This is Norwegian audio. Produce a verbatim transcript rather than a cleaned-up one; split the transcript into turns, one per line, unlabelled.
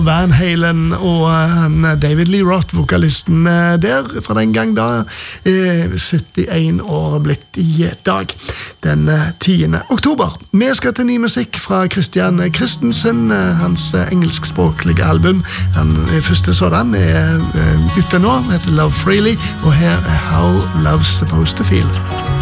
Van Halen og David Lee Roth, vokalisten der, fra den gang da, syttien år blitt i dag, den tiende oktober. Vi skal til ny musikk fra Christian Christensen, hans engelskspråklige album. Han første sådan er ute nå, heter Love Freely, og her er How Love's Supposed to Feel.